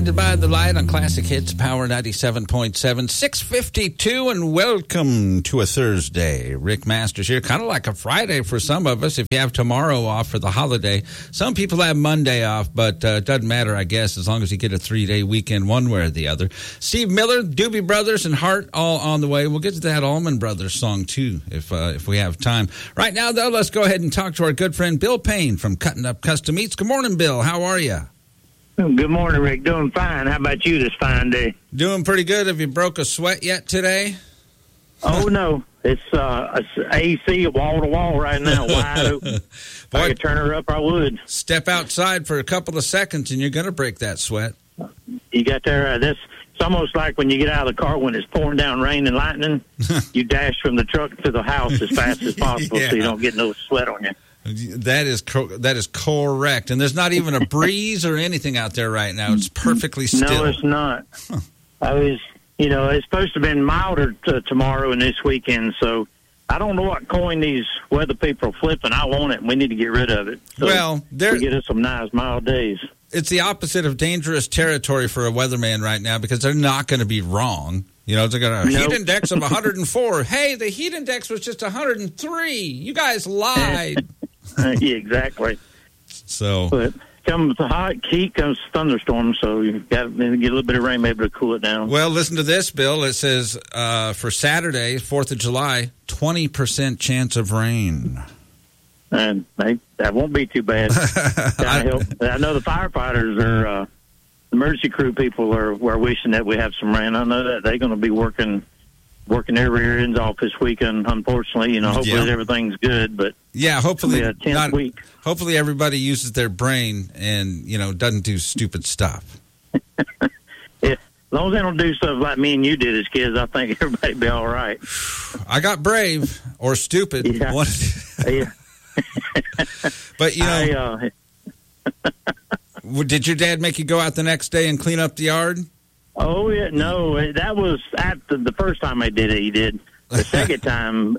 Blinded by the Light on Classic Hits, Power 97.7, 6:52, and welcome to a Thursday. Rick Masters here, kind of like a Friday for some of us if you have tomorrow off for the holiday. Some people have Monday off, but it doesn't matter, I guess, as long as you get a 3-day weekend one way or the other. Steve Miller, Doobie Brothers, and Hart all on the way. We'll get to that Allman Brothers song, too, if we have time. Right now, though, let's go ahead and talk to our good friend Bill Payne from Cutting Up Custom Meats. Good morning, Bill. How are you? Good morning, Rick. Doing fine. How about you this fine day? Doing pretty good. Have you broke a sweat yet today? Oh, no. It's AC wall-to-wall right now, wide open. If I could turn her up, I would. Step outside for a couple of seconds, and you're going to break that sweat. You got that right. It's almost like when you get out of the car when it's pouring down rain and lightning. You dash from the truck to the house as fast as possible so you don't get no sweat on you. That is correct. And there's not even a breeze or anything out there right now. It's perfectly still. No, it's not. It's supposed to have been milder tomorrow and this weekend, so I don't know what coin these weather people are flipping. I want it, and we need to get rid of it. So we get us some nice mild days. It's the opposite of dangerous territory for a weatherman right now because they're not going to be wrong. You know, they're going to heat index of 104. Hey, the heat index was just 103. You guys lied. Yeah, exactly. So, but comes the hot heat, comes thunderstorms, so you got to get a little bit of rain maybe to cool it down. Well, listen to this, Bill. It says for Saturday, 4th of July, 20% chance of rain. And that won't be too bad. I know the firefighters are, emergency crew people are wishing that we have some rain. I know that they're going to be working their rear ends off this weekend, unfortunately. Hopefully everything's good, but hopefully a 10th week. Hopefully everybody uses their brain and, doesn't do stupid stuff. As long as they don't do stuff like me and you did as kids, I think everybody be all right. I got brave or stupid. Yeah. Yeah. But, did your dad make you go out the next day and clean up the yard? Oh, yeah, no, that was after the first time I did it, he did. The second time,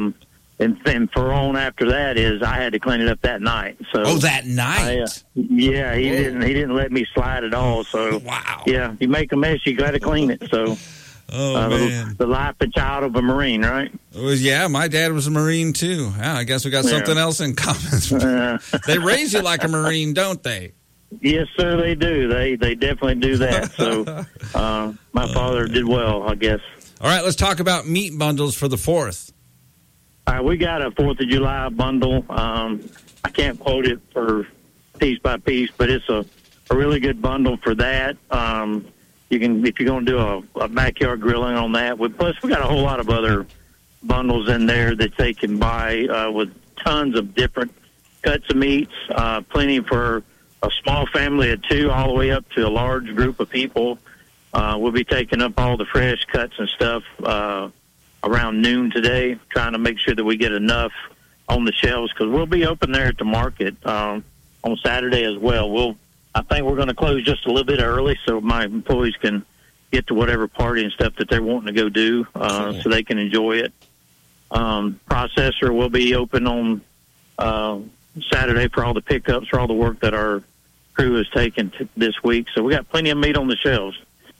and for on after that is I had to clean it up that night. So that night? He didn't let me slide at all. So wow. Yeah, you make a mess, you got to clean it. So man. The life and child of a Marine, right? Well, yeah, my dad was a Marine too. I guess we got something else in common. They raise you like a Marine, don't they? Yes, sir, they do. They definitely do that. So my father did well, I guess. All right, let's talk about meat bundles for the 4th. All right, we got a 4th of July bundle. I can't quote it for piece by piece, but it's a really good bundle for that. You can, if you're going to do a backyard grilling on that. Plus, we got a whole lot of other bundles in there that they can buy with tons of different cuts of meats, plenty for a small family of 2 all the way up to a large group of people. We'll be taking up all the fresh cuts and stuff around noon today, trying to make sure that we get enough on the shelves because we'll be open there at the market on Saturday as well. I think we're going to close just a little bit early so my employees can get to whatever party and stuff that they're wanting to go do so they can enjoy it. Processor will be open on Saturday for all the pickups, for all the work that our crew has taken this week. So we got plenty of meat on the shelves.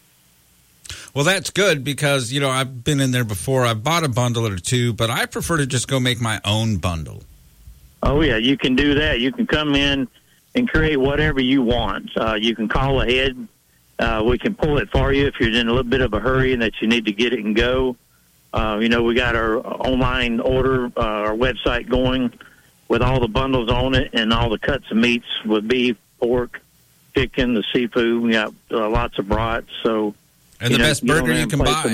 Well, that's good because, I've been in there before. I've bought a bundle or 2, but I prefer to just go make my own bundle. Oh, yeah, you can do that. You can come in and create whatever you want. You can call ahead. We can pull it for you if you're in a little bit of a hurry and that you need to get it and go. We got our online order, our website going with all the bundles on it and all the cuts of meats with beef, pork, chicken, the seafood. We got lots of brats. So, and the best burger you can buy.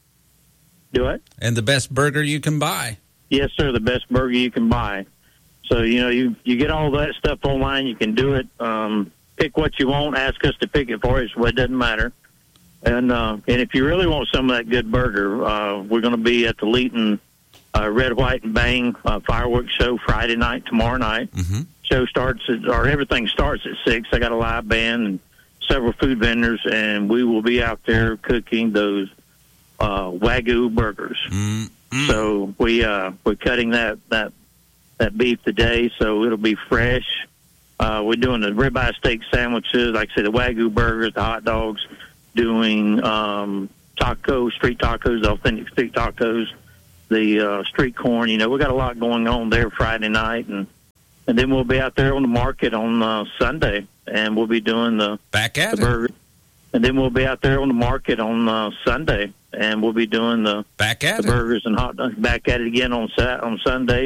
Do what? And the best burger you can buy. Yes, sir, the best burger you can buy. So, you get all that stuff online. You can do it. Pick what you want. Ask us to pick it for you, so it doesn't matter. And if you really want some of that good burger, we're going to be at the Leeton Red, White, and Bang fireworks show Friday night, tomorrow night. Mm-hmm. Everything starts at 6. I got a live band and several food vendors, and we will be out there cooking those Wagyu burgers. Mm-hmm. So we're cutting that beef today, so it'll be fresh. We're doing the ribeye steak sandwiches, like I said, the Wagyu burgers, the hot dogs, doing tacos, street tacos, the authentic street tacos, the street corn. You know, we got a lot going on there Friday night, and then we'll be out there on the market on Sunday, and we'll be doing the burgers. And then we'll be out there on the market on Sunday, and we'll be doing the burgers and hot dogs. Back at it again on Sunday.